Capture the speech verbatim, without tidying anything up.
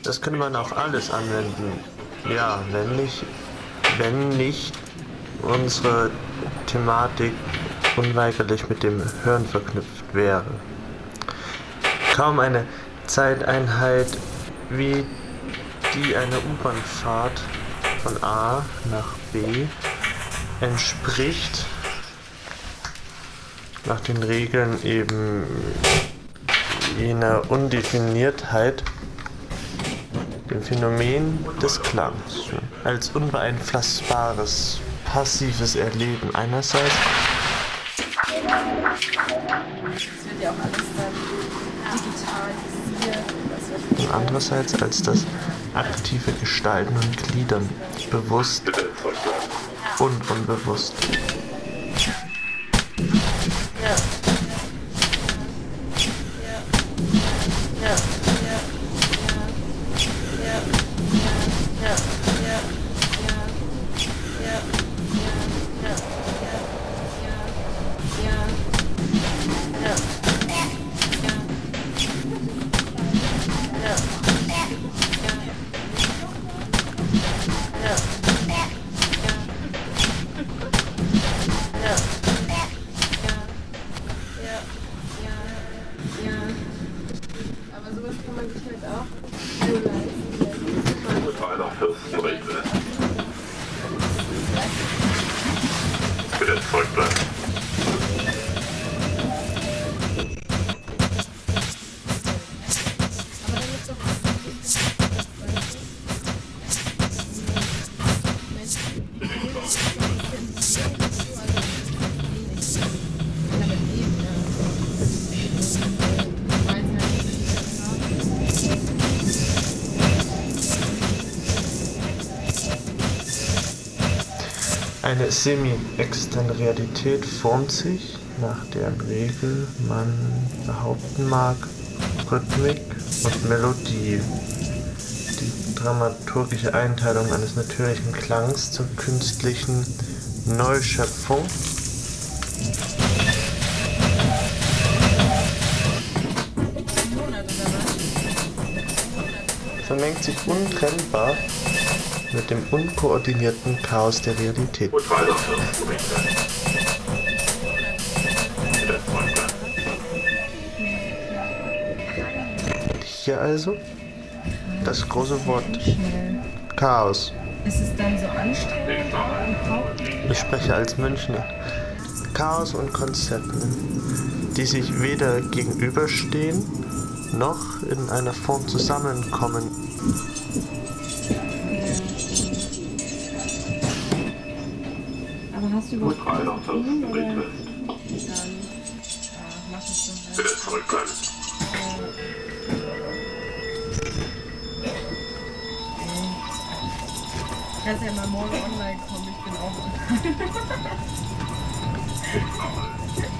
Das könnte man auf alles anwenden. Ja, wenn nicht, wenn nicht unsere Thematik unweigerlich mit dem Hören verknüpft wäre. Kaum eine Zeiteinheit wie die einer U-Bahn-Fahrt von A nach B entspricht nach den Regeln eben jener Undefiniertheit dem Phänomen des Klangs als unbeeinflussbares, passives Erleben einerseits. Es wird ja auch alles dann digitalisiert. Und andererseits als das aktive Gestalten und Gliedern, bewusst und unbewusst. Ja. Totaler Fürstenregel. Bitte zurückbleiben. Eine semi-externe Realität formt sich, nach deren Regel man behaupten mag, Rhythmik und Melodie, die dramaturgische Einteilung eines natürlichen Klangs zur künstlichen Neuschöpfung, vermengt sich untrennbar mit dem unkoordinierten Chaos der Realität. Totaler Fürstenregel. Bitte zurückbleiben. Hier also das große Wort Chaos. Ist es dann so anstrengend? Ich spreche als Münchner. Chaos und Konzepten, die sich weder gegenüberstehen, noch in einer Form zusammenkommen. Aber hast du überhaupt Totaler Fürstenregel. mach es so. Bitte zurückbleiben. Kannst ja mal morgen online kommen, ich bin auch online.